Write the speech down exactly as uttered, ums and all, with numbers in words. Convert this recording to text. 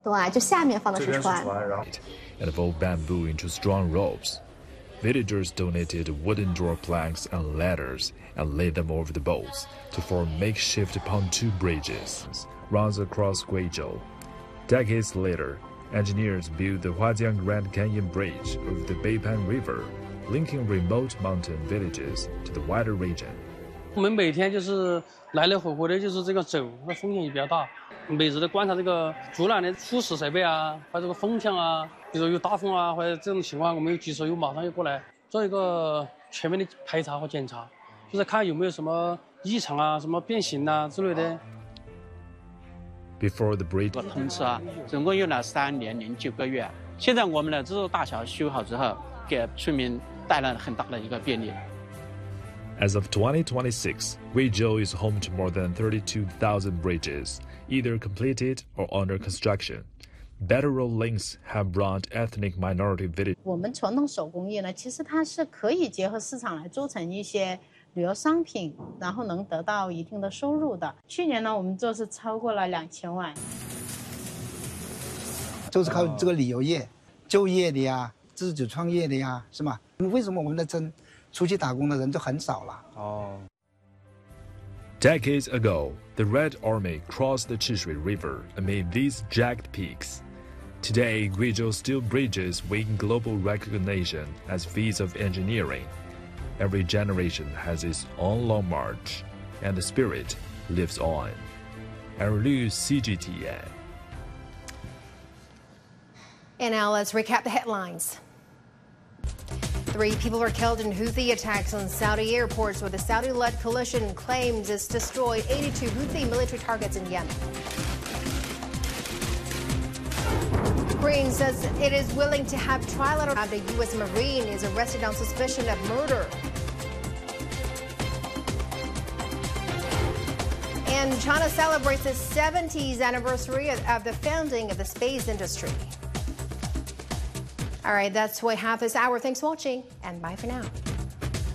对，就下面放的是船。 And wove bamboo into strong ropes. Villagers donated wooden door planks and ladders and laid them over the boats to form makeshift pontoon bridges. Runs across Guizhou. Decades later, engineers built the Huajiang Grand Canyon Bridge over the Beipan River, linking remote mountain villages to the wider region. 我们每天就是来来回回的，就是这个走，那风险也比较大。每日的观察这个竹篮的初始设备啊，还有这个风向啊，比如有大风啊，或者这种情况，我们有及时有马上就过来做一个全面的排查和检查，就是看有没有什么异常啊、什么变形啊之类的。 Before the bridge， 通车总共用了三年零九个月。现在我们的这座大桥修好之后，给村民带来了很大的一个便利。 As of twenty twenty-six, Guizhou is home to more than thirty-two thousand bridges, either completed or under construction. Better road links have brought ethnic minority villages. 我们传统手工业呢，其实它是可以结合市场来做成一些旅游商品，然后能得到一定的收入的。去年呢，我们做是超过了两千万。 就是靠这个旅游业就业的呀，自主创业的呀，是吗？为什么我们的真？ 出去打工的人就很少了。哦。 Decades ago, the Red Army crossed the Chishui River amid these jagged peaks. Today, Guizhou steel bridges win global recognition as feats of engineering. Every generation has its own long march, and the spirit lives on. Aaron Liu, C G T N. And now let's recap the headlines. Three people were killed in Houthi attacks on Saudi airports, where the Saudi-led coalition claims it's destroyed eighty-two Houthi military targets in Yemen. Ukraine says it is willing to have trilateral after U S Marine is arrested on suspicion of murder. And China celebrates its seventieth anniversary of the founding of the space industry. All right, that's what we have this hour. Thanks for watching, and bye for now.